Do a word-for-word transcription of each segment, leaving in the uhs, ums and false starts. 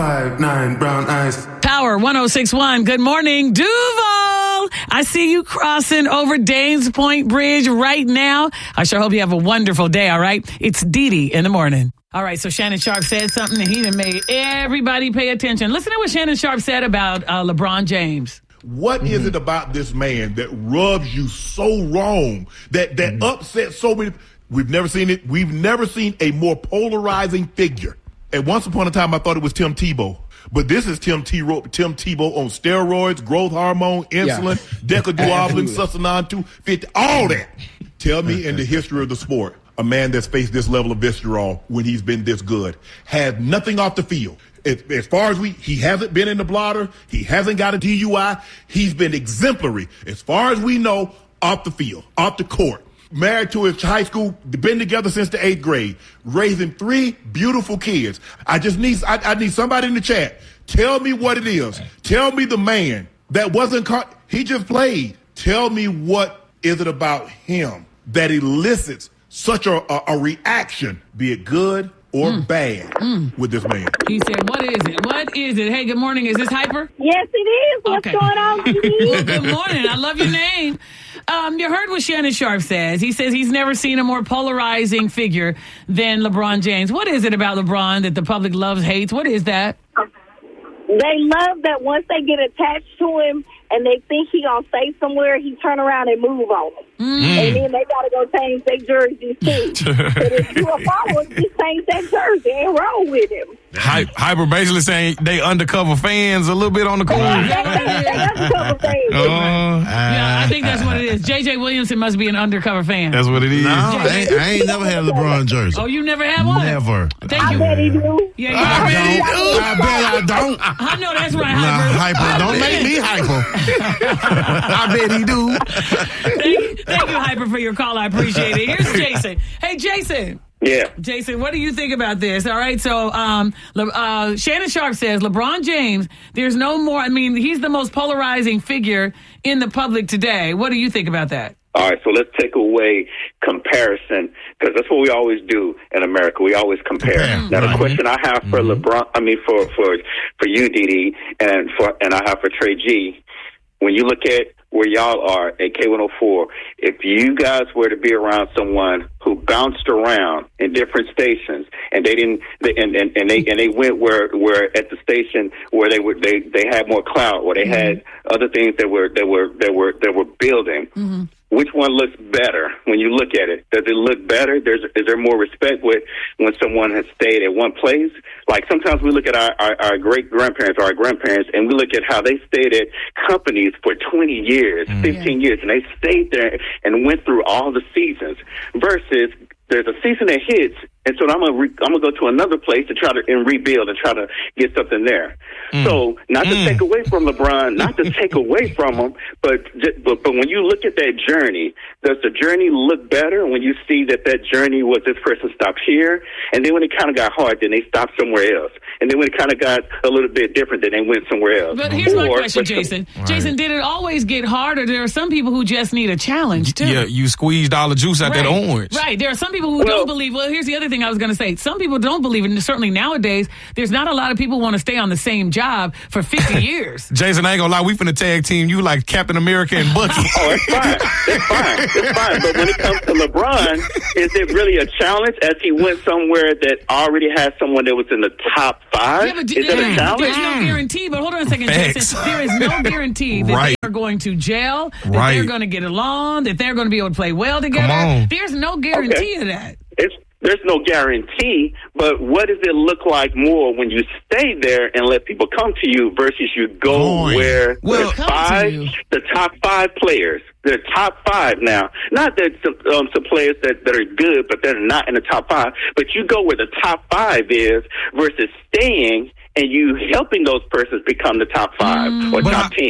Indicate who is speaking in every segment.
Speaker 1: Five, nine, brown eyes.
Speaker 2: Power one oh six point one. Good morning, Duval. I see you crossing over Danes Point Bridge right now. I sure hope you have a wonderful day, all right? It's Dee Dee in the morning. All right, so Shannon Sharpe said something, and he done made everybody pay attention. Listen to what Shannon Sharpe said about uh, LeBron James.
Speaker 3: What mm-hmm. is it about this man that rubs you so wrong, that, that mm-hmm. upsets so many? We've never seen it. We've never seen a more polarizing figure. At once upon a time, I thought it was Tim Tebow. But this is Tim, T- Tim Tebow on steroids, growth hormone, insulin, yeah. decaduoblin, sustanon two fifty, all that. Tell me in the history of the sport, a man that's faced this level of vitriol when he's been this good has nothing off the field. As, as far as we, he hasn't been in the blotter. He hasn't got a D U I. He's been exemplary, as far as we know, off the field, off the court. Married to his high school, been together since the eighth grade, raising three beautiful kids. I just need, I, I need somebody in the chat. Tell me what it is. Tell me the man that wasn't caught. He just played. Tell me what is it about him that elicits such a, a, a reaction, be it good or mm. bad, mm. with this man.
Speaker 2: He said, what is it? What is it? Hey, good morning. Is this Hyper?
Speaker 4: Yes, it is. What's
Speaker 2: okay.
Speaker 4: going on?
Speaker 2: Well, good morning. I love your name. Um, you heard what Shannon Sharpe says. He says he's never seen a more polarizing figure than LeBron James. What is it about LeBron that the public loves, hates? What is that?
Speaker 4: They love that once they get attached to him and they think he gonna stay somewhere, he turn around and move on them. Mm. And then they gotta go change their jerseys too. But if you a follower, just change that jersey and roll with him.
Speaker 5: Hy- Hyper basically saying they undercover fans a little bit on the court.
Speaker 4: Yeah, they, they undercover fans.
Speaker 5: Uh,
Speaker 2: yeah, I think that's what it is. J J Williamson must be an undercover fan.
Speaker 5: That's what it is.
Speaker 6: No, I ain't, I ain't never had a LeBron jersey.
Speaker 2: Oh, you never had one?
Speaker 6: Never.
Speaker 2: Thank
Speaker 4: I
Speaker 2: you.
Speaker 4: bet he do.
Speaker 2: Yeah,
Speaker 6: I
Speaker 2: bet
Speaker 6: he do. I bet I don't.
Speaker 2: I know that's right,
Speaker 6: Nah,
Speaker 2: Hyper.
Speaker 6: Hyper, don't make me Hyper. I bet he do.
Speaker 2: Thank, thank you, Hyper, for your call. I appreciate it. Here's Jason. Hey, Jason.
Speaker 7: Yeah.
Speaker 2: Jason, what do you think about this? All right, so um, uh, Shannon Sharpe says LeBron James, there's no more, I mean, he's the most polarizing figure in the public today. What do you think about that?
Speaker 7: All right, so let's take away comparison, because that's what we always do in America. We always compare.
Speaker 6: compare.
Speaker 7: Now, the
Speaker 6: right.
Speaker 7: question I have for mm-hmm. LeBron, I mean, for, for, for you, Dee Dee, and, for, and I have for Trey G, when you look at where y'all are at K one oh four, if you guys were to be around someone who bounced around in different stations and they didn't, they, and, and, and they and they went where where at the station where they were they, they had more clout, or they mm-hmm. had other things that were that were that were that were building. Mm-hmm. Which one looks better when you look at it? Does it look better? There's, is there more respect with when someone has stayed at one place? Like sometimes we look at our, our, our great-grandparents or our grandparents, and we look at how they stayed at companies for twenty years, mm. fifteen years, and they stayed there and went through all the seasons versus there's a season that hits, and so I'm gonna re- I'm gonna go to another place to try to and rebuild and try to get something there. Mm. So not to mm. take away from LeBron, not to take away from him, but, but but when you look at that journey, does the journey look better when you see that that journey was this person stopped here, and then when it kind of got hard, then they stopped somewhere else, and then when it kind of got a little bit different, then they went somewhere else.
Speaker 2: But here's
Speaker 7: or,
Speaker 2: my question,
Speaker 7: but,
Speaker 2: Jason.
Speaker 5: Right.
Speaker 2: Jason, did it always get harder? There are some people who just need a challenge too.
Speaker 5: Yeah, you squeezed all the juice out
Speaker 2: right.
Speaker 5: that orange.
Speaker 2: Right. There are some people who
Speaker 7: well,
Speaker 2: don't believe. Well, here's the other thing I was going to say. Some people don't believe, and certainly nowadays, there's not a lot of people who want to stay on the same job for fifty years.
Speaker 5: Jason, I ain't gonna lie, we finna tag team you like Captain America and Bucky.
Speaker 7: Oh, it's fine. It's fine. It's fine. But when it comes to LeBron, is it really a challenge as he went somewhere that already had someone that was in the top five?
Speaker 2: Yeah, but
Speaker 7: is that a challenge?
Speaker 2: There's no guarantee. But hold on a second,
Speaker 5: Facts.
Speaker 2: Jason. There is no guarantee that
Speaker 5: Right.
Speaker 2: they are going to jail, that
Speaker 5: Right.
Speaker 2: they're going to get along, that they're going to be able to play well together.
Speaker 5: Come on.
Speaker 2: There's no guarantee
Speaker 7: Okay.
Speaker 2: of that.
Speaker 7: It's There's no guarantee, but what does it look like more when you stay there and let people come to you versus you go
Speaker 6: Going.
Speaker 7: where
Speaker 2: Well,
Speaker 7: the
Speaker 2: come to
Speaker 7: five,
Speaker 2: you.
Speaker 7: the top five players, the top five now, not that some, um, some players that, that are good, but they're not in the top five, but you go where the top five is versus staying and you helping those persons become the top five
Speaker 2: Mm.
Speaker 7: or
Speaker 5: But
Speaker 7: top
Speaker 5: I-
Speaker 7: ten.
Speaker 5: I,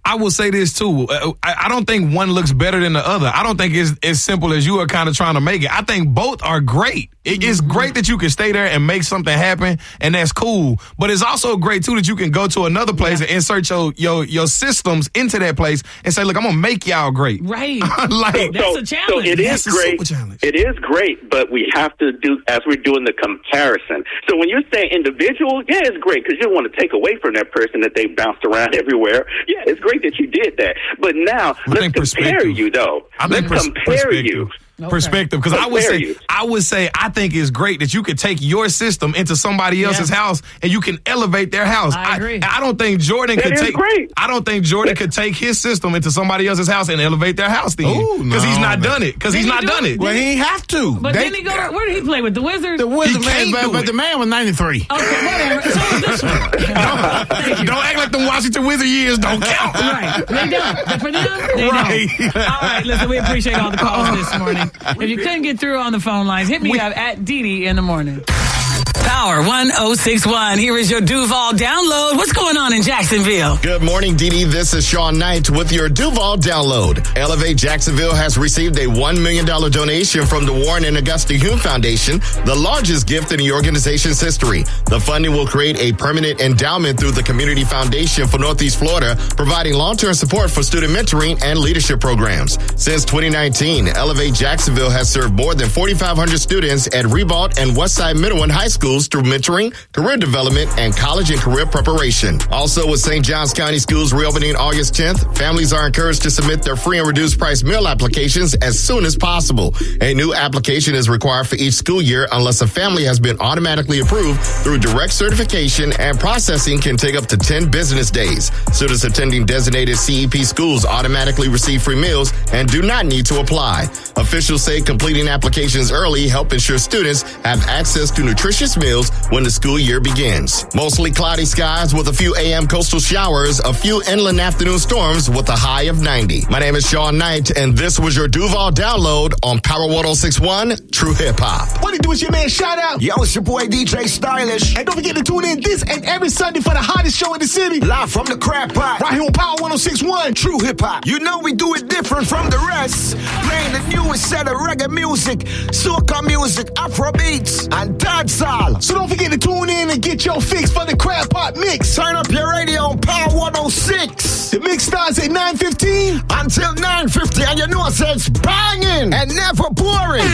Speaker 5: I will say this too. I, I don't think one looks better than the other. I don't think it's as simple as you are kind of trying to make it. I think both are great. It, it's great that you can stay there and make something happen, and that's cool. But it's also great too that you can go to another place yeah. and insert your, your your systems into that place and say, "Look, I'm gonna make y'all great."
Speaker 2: Right.
Speaker 5: like
Speaker 7: so,
Speaker 2: that's a challenge.
Speaker 7: So it is
Speaker 5: that's
Speaker 7: great. It is great, but we have to do as we're doing the comparison. So when you're saying individual, yeah, it's great because you don't want to take away from that person that they bounced around everywhere. Yeah, it's great that you did that. But now
Speaker 5: I
Speaker 7: let's compare you, though.
Speaker 5: I
Speaker 7: let's
Speaker 5: pers-
Speaker 7: compare you.
Speaker 2: Okay.
Speaker 5: Perspective, because I would say
Speaker 7: you.
Speaker 5: I would say I think it's great that you could take your system into somebody else's
Speaker 2: yeah.
Speaker 5: house and you can elevate their house.
Speaker 2: I agree.
Speaker 5: I, I don't think Jordan
Speaker 7: that
Speaker 5: could
Speaker 7: is
Speaker 5: take.
Speaker 7: Great.
Speaker 5: I don't think Jordan could take his system into somebody else's house and elevate their house. Then because
Speaker 6: no,
Speaker 5: he's not
Speaker 6: man.
Speaker 5: done it. Because
Speaker 2: Did
Speaker 5: he's
Speaker 2: he
Speaker 5: not
Speaker 2: do
Speaker 5: done
Speaker 2: it?
Speaker 5: it.
Speaker 6: Well, he ain't have to.
Speaker 2: But
Speaker 6: They-
Speaker 2: then he go. Where did he play with the Wizards?
Speaker 6: The Wizard
Speaker 5: He
Speaker 6: man,
Speaker 5: can't
Speaker 6: but,
Speaker 5: do
Speaker 6: but
Speaker 5: it.
Speaker 6: the man was ninety-three.
Speaker 2: Okay, whatever. So is this one. Thank you.
Speaker 5: Don't act like the Washington Wizard years don't count.
Speaker 2: Right. They don't. But for them, they
Speaker 5: Right.
Speaker 2: don't. All right, listen, we appreciate all the calls this morning. If you couldn't get through on the phone lines, hit me up at Didi in the morning. Power one oh six one. Here is your Duval download. What's going on in Jacksonville?
Speaker 8: Good morning, Didi. This is Sean Knight with your Duval download. Elevate Jacksonville has received a one million dollars donation from the Warren and Augusta Hume Foundation, the largest gift in the organization's history. The funding will create a permanent endowment through the Community Foundation for Northeast Florida, providing long-term support for student mentoring and leadership programs. Since twenty nineteen, Elevate Jacksonville has served more than forty-five hundred students at Ribault and Westside Middle and High Schools through mentoring, career development, and college and career preparation. Also, with Saint Johns County Schools reopening August tenth, families are encouraged to submit their free and reduced price meal applications as soon as possible. A new application is required for each school year unless a family has been automatically approved through direct certification, and processing can take up to ten business days. Students attending designated C E P schools automatically receive free meals and do not need to apply. Officials say completing applications early help ensure students have access to nutritious meals when the school year begins. Mostly cloudy skies with a few A M coastal showers, a few inland afternoon storms with a high of ninety. My name is Sean Knight, and this was your Duval download on Power one oh six one True Hip Hop.
Speaker 6: What it do is your man Shout Out.
Speaker 9: Yo, it's your boy D J Stylish.
Speaker 6: And don't forget to tune in this and every Sunday for the hottest show in the city.
Speaker 9: Live from the Crab Pot.
Speaker 6: Right here on Power one oh six one
Speaker 9: True Hip Hop. You know we do it different from the rest. Playing the newest set of reggae music, soca music, Afro beats, and dancehall.
Speaker 6: So don't forget to tune in and get your fix for the Crab Pot Mix.
Speaker 9: Turn up your radio on Power one oh six.
Speaker 6: The mix starts at nine fifteen
Speaker 9: until nine fifty, and you know it's banging and never boring.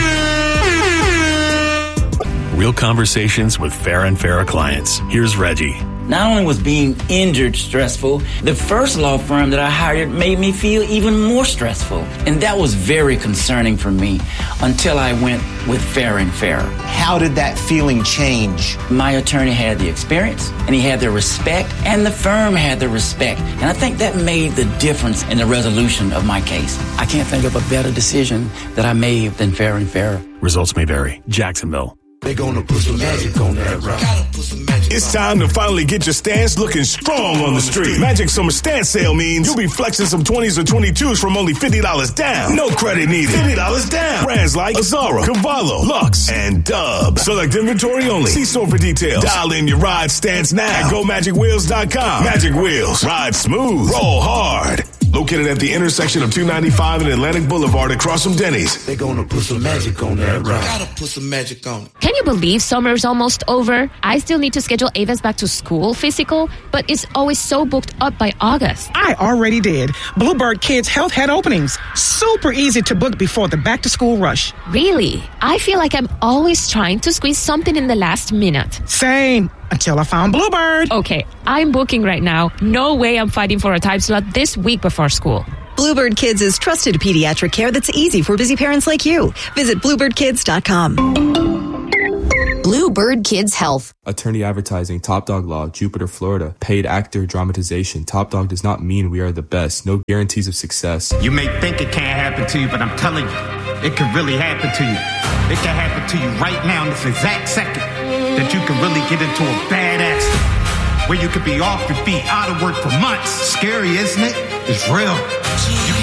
Speaker 10: Real conversations with Farah and Farah clients. Here's Reggie.
Speaker 11: Not only was being injured stressful, the first law firm that I hired made me feel even more stressful. And that was very concerning for me until I went with Farah and Farah.
Speaker 12: How did that feeling change?
Speaker 11: My attorney had the experience, and he had the respect, and the firm had the respect. And I think that made the difference in the resolution of my case. I can't think of a better decision that I made than Farah and Farah.
Speaker 10: Results may vary. Jacksonville.
Speaker 9: They're gonna put some magic on that rock.
Speaker 13: It's time to finally get your stance looking strong on the street. Magic Summer Stance Sale means you'll be flexing some twenties or twenty-twos from only fifty dollars down. No credit needed. fifty dollars down. Brands like Azara, Cavallo, Lux, and Dub. Select inventory only. See store for details. Dial in your ride stance now at go magic wheels dot com. Magic Wheels. Ride smooth. Roll hard. Located at the intersection of two ninety-five and Atlantic Boulevard across from Denny's.
Speaker 9: They're gonna put some magic on that rock. Gotta put some magic on it.
Speaker 14: Can you believe summer's almost over? I still need to schedule Ava's back to school physical, but it's always so booked up by August.
Speaker 15: I already did. Bluebird Kids Health had openings. Super easy to book before the back to school rush.
Speaker 14: Really? I feel like I'm always trying to squeeze something in the last minute.
Speaker 15: Same. Until I found Bluebird.
Speaker 14: Okay, I'm booking right now. No way I'm fighting for a time slot this week before school.
Speaker 16: Bluebird Kids is trusted pediatric care that's easy for busy parents like you. Visit bluebird kids dot com.
Speaker 17: Bluebird Kids Health.
Speaker 18: Attorney advertising, Top Dog Law, Jupiter, Florida. Paid actor, dramatization. Top Dog does not mean we are the best. No guarantees of success.
Speaker 19: You may think it can't happen to you, but I'm telling you, it can really happen to you. It can happen to you right now in this exact second. That you can really get into a bad accident where you could be off your feet, out of work for months. Scary, isn't it? It's real.